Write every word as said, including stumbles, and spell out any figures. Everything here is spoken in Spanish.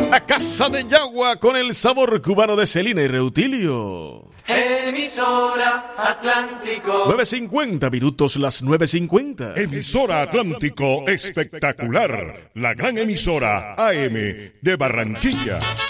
La Casa de Yagua con el sabor cubano de Celina y Reutilio. Emisora Atlántico. nueve cincuenta minutos, las nueve cincuenta. Emisora Atlántico espectacular. La gran emisora A M de Barranquilla.